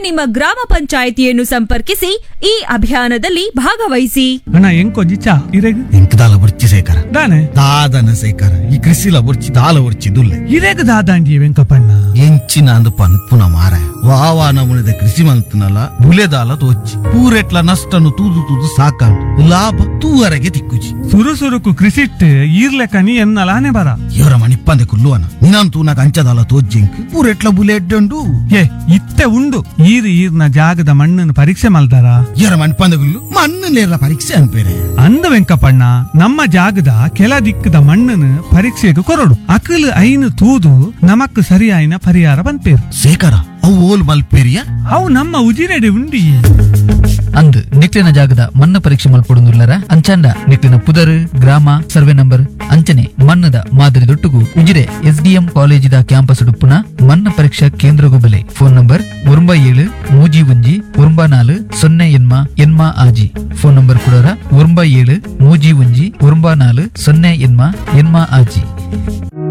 ನಿಮ್ಮ ಗ್ರಾಮ ಪಂಚಾಯಿತಿಯನ್ನು ಸಂಪರ್ಕಿಸಿ ಈ ಅಭಿಯಾನದಲ್ಲಿ ಭಾಗವಹಿಸಿ. ಅಣ್ಣ ಎಂಕೊಜಿಚ್ಚ ಇರೆಗ್ ಎಂಕದಾಲ ಬುರ್ಚಿ ಸೇಕರ ದಾನೆ ದಾದನ ಸೇಕರ ಈ ಕೃಷಿಲ ಬುರ್ಚಿ ದಾಲ ಬುರ್ಚಿ ದುಲ್ಲೆ ಇರೆಗ್ ದಾದಾಂಡಿ ವೆಂಕಪಣ್ಣ ಎಂಚಿನ ಅಂದು ಪನ್ಪುನ ಮಾರ ವಾವಾ ನಮುನಿದ ಕೃಷಿ ಮಂತನಲ ಬುಲೆದಾಲ ತೋಚಿ ಪೂರೆಟ್ಲ ನಷ್ಟನು ತೂದು ತೂದು ಸಾಕಾಂಡು ಲಾಭ ತೂವರೆಗೆ ತಿಕ್ಕುಜಿ ಸುರುಸುರುಕು ಕೃಷಿಟ್ ಈರ್ಲೆಕನಿ ಎನ್ನಲಾನೆ ಬರ ಇವರ ಮಣಿಪ್ಪಂದೆ ಕುಲ್ಲುವನ ನಿನಂತೂ ನಾಗ ಅಂಚದಾಲ ತೋಜ್ಜಿಂಕ್ ಪೂರೆಟ್ಲ ಬುಲೆಡ್ಡು ಏ ಇತ್ತೆ ಉಂಡು ಈರ್ನ ಜಾಗದ ಮಣ್ಣನ್ನು ಪರೀಕ್ಷೆ ಮಲ್ದಾರ ಇವರ ಮಣಿಪ್ಪಂದೆ ಕುಲ್ಲು ಮಣ್ಣನೇರ ಪರೀಕ್ಷೆ ಅನ್ಪೇರೆ ಅಂದ ವೆಂಕಪಣ್ಣ ನಮ್ಮ ಜಾಗದ ಕೆಲ ದಿಕ್ಕದ ಮಣ್ಣನ್ನು ಪರೀಕ್ಷೆಗೆ ಕೊರಡು ಅಕಲ್ ಐನು ತೂದು ನಮಕ್ ಸರಿಯಾಯಿನ ಪರಿಹಾರ ಬಂದ್ಪೇರು ಸೇಕರ ಅವು ಓಲ್ ಮಲ್ಪೇರಿಯ ಅವು ನಮ್ಮ ಉಜಿರೆಡೆ ಉಂಡಿ ಅಂದ್ ನಿಕ್ಲಿನ ಜಾಗದ ಮಣ್ಣು ಪರೀಕ್ಷೆ ಮಲ್ಪಡುಲ್ಲರ ಅಂಚಾಂಡ ನಿಕ್ಲಿನ ಪುದರ್ ಗ್ರಾಮ ಸರ್ವೆ ನಂಬರ್ ಅಂಚನೆ ಮಣ್ಣದ ಮಾದರಿ ದೊಟ್ಟುಗು ಉಜಿರೆ ಎಸ್ಡಿಎಂ ಕಾಲೇಜಿದ ಕ್ಯಾಂಪಸ್ ಡುಪ್ಪುನ ಮಣ್ಣು ಪರೀಕ್ಷಾ ಕೇಂದ್ರಗು ಬೆಲೆ ಫೋನ್ ನಂಬರ್ 97 ಆಜಿ ಫೋನ್ ನಂಬರ್ ಕೊಡೋರ 97 ಆಜಿ.